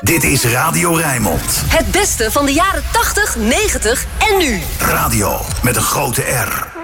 Dit is Radio Rijnmond. Het beste van de jaren 80, 90 en nu. Radio met een grote R.